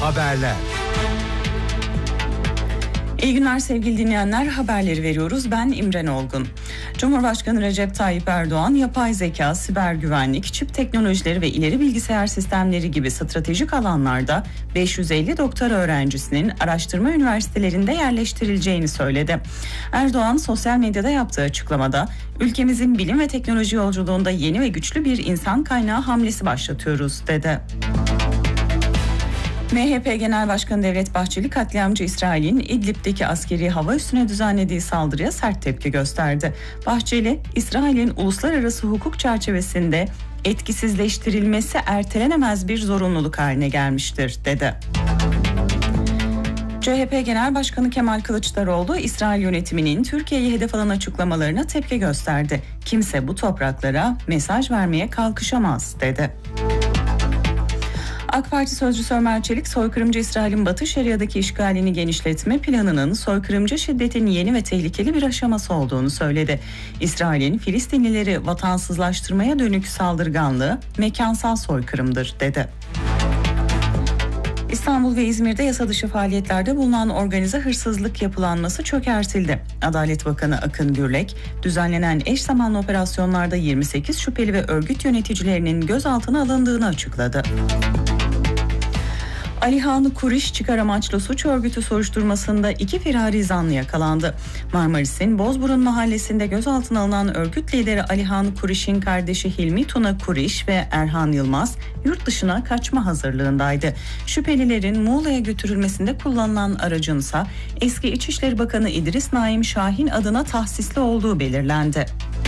Haberler. İyi günler sevgili dinleyenler, haberleri veriyoruz. Ben İmren Olgun. Cumhurbaşkanı Recep Tayyip Erdoğan, yapay zeka, siber güvenlik, çip teknolojileri ve ileri bilgisayar sistemleri gibi stratejik alanlarda 550 doktora öğrencisinin araştırma üniversitelerinde yerleştirileceğini söyledi. Erdoğan, sosyal medyada yaptığı açıklamada, ülkemizin bilim ve teknoloji yolculuğunda yeni ve güçlü bir insan kaynağı hamlesi başlatıyoruz, dedi. MHP Genel Başkanı Devlet Bahçeli, katliamcı İsrail'in İdlib'deki askeri hava üssüne düzenlediği saldırıya sert tepki gösterdi. Bahçeli, İsrail'in uluslararası hukuk çerçevesinde etkisizleştirilmesi ertelenemez bir zorunluluk haline gelmiştir, dedi. CHP Genel Başkanı Kemal Kılıçdaroğlu, İsrail yönetiminin Türkiye'yi hedef alan açıklamalarına tepki gösterdi. Kimse bu topraklara mesaj vermeye kalkışamaz, dedi. AK Parti sözcüsü Ömer Çelik, soykırımcı İsrail'in Batı Şeria'daki işgalini genişletme planının soykırımcı şiddetin yeni ve tehlikeli bir aşaması olduğunu söyledi. İsrail'in Filistinlileri vatansızlaştırmaya dönük saldırganlığı mekansal soykırımdır, dedi. İstanbul ve İzmir'de yasa dışı faaliyetlerde bulunan organize hırsızlık yapılanması çökertildi. Adalet Bakanı Akın Gürlek, düzenlenen eş zamanlı operasyonlarda 28 şüpheli ve örgüt yöneticilerinin gözaltına alındığını açıkladı. Alihan Kuriş çıkar amaçlı suç örgütü soruşturmasında 2 firari zanlı yakalandı. Marmaris'in Bozburun mahallesinde gözaltına alınan örgüt lideri Alihan Kuriş'in kardeşi Hilmi Tuna Kuriş ve Erhan Yılmaz yurt dışına kaçma hazırlığındaydı. Şüphelilerin Muğla'ya götürülmesinde kullanılan aracınsa eski İçişleri Bakanı İdris Naim Şahin adına tahsisli olduğu belirlendi.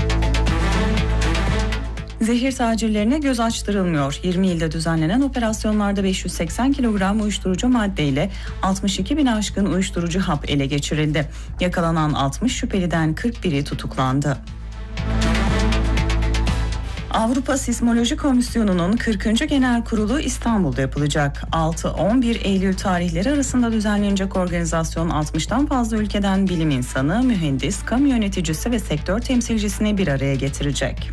Zehir tacirlerine göz açtırılmıyor. 20 ilde düzenlenen operasyonlarda 580 kilogram uyuşturucu maddeyle 62 bin aşkın uyuşturucu hap ele geçirildi. Yakalanan 60 şüpheliden 41'i tutuklandı. Avrupa Sismoloji Komisyonu'nun 40. Genel Kurulu İstanbul'da yapılacak. 6-11 Eylül tarihleri arasında düzenlenecek organizasyon 60'tan fazla ülkeden bilim insanı, mühendis, kamu yöneticisi ve sektör temsilcisini bir araya getirecek.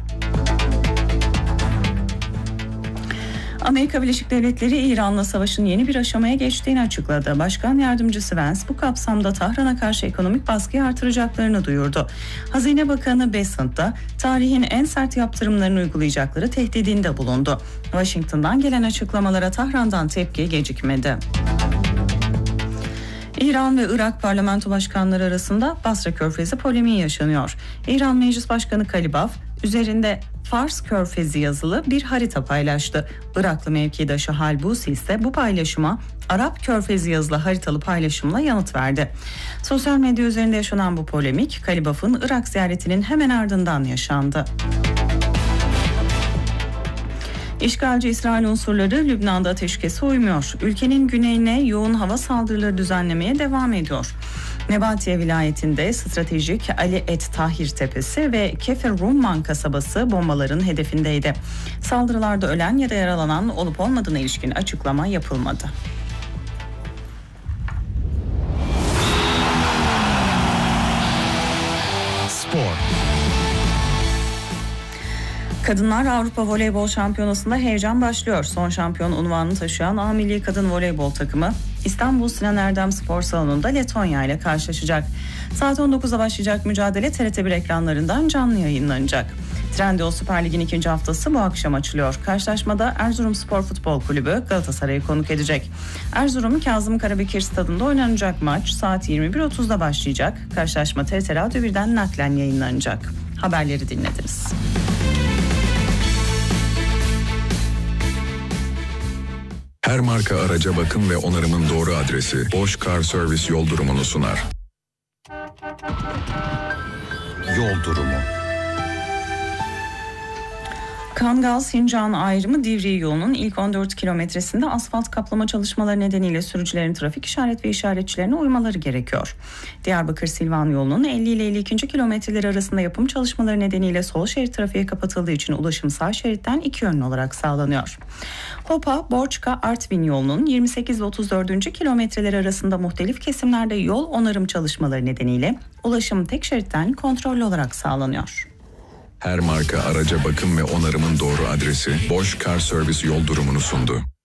Amerika Birleşik Devletleri, İran'la savaşın yeni bir aşamaya geçtiğini açıkladı. Başkan Yardımcısı Vance bu kapsamda Tahran'a karşı ekonomik baskıyı artıracaklarını duyurdu. Hazine Bakanı Bessent da tarihin en sert yaptırımlarını uygulayacakları tehdidinde bulundu. Washington'dan gelen açıklamalara Tahran'dan tepki gecikmedi. İran ve Irak parlamento başkanları arasında Basra Körfezi polemiği yaşanıyor. İran Meclis Başkanı Kalibaf, üzerinde Fars Körfezi yazılı bir harita paylaştı. Iraklı mevkidaşı Halbusi ise bu paylaşıma Arap Körfezi yazılı haritalı paylaşımla yanıt verdi. Sosyal medya üzerinde yaşanan bu polemik, Kalibaf'ın Irak ziyaretinin hemen ardından yaşandı. İşgalci İsrail unsurları Lübnan'da ateşkese uymuyor. Ülkenin güneyine yoğun hava saldırıları düzenlemeye devam ediyor. Nebatiye vilayetinde stratejik Ali Et Tahir Tepesi ve Kefer Rumman kasabası bombaların hedefindeydi. Saldırılarda ölen ya da yaralanan olup olmadığına ilişkin açıklama yapılmadı. Spor. Kadınlar Avrupa Voleybol Şampiyonası'nda heyecan başlıyor. Son şampiyon unvanını taşıyan A Milli Kadın Voleybol takımı İstanbul Sinan Erdem Spor Salonu'nda Letonya ile karşılaşacak. Saat 19'da başlayacak mücadele TRT1 ekranlarından canlı yayınlanacak. Trendyol Süper Lig'in 2. haftası bu akşam açılıyor. Karşılaşmada Erzurumspor Futbol Kulübü Galatasaray'ı konuk edecek. Erzurum Kazım Karabekir Stadı'nda oynanacak maç saat 21.30'da başlayacak. Karşılaşma TRT Radyo 1'den naklen yayınlanacak. Haberleri dinlediniz. Her marka araca bakım ve onarımın doğru adresi Bosch Car Service yol durumunu sunar. Yol durumu. Kangal-Sincan ayrımı Divriği yolunun ilk 14 kilometresinde asfalt kaplama çalışmaları nedeniyle sürücülerin trafik işaret ve işaretçilerine uymaları gerekiyor. Diyarbakır-Silvan yolunun 50 ile 52. kilometreleri arasında yapım çalışmaları nedeniyle sol şerit trafiğe kapatıldığı için ulaşım sağ şeritten iki yönlü olarak sağlanıyor. Hopa-Borçka-Artvin yolunun 28 ve 34. kilometreleri arasında muhtelif kesimlerde yol onarım çalışmaları nedeniyle ulaşım tek şeritten kontrollü olarak sağlanıyor. Her marka araca bakım ve onarımın doğru adresi Bosch Car Service yol durumunu sundu.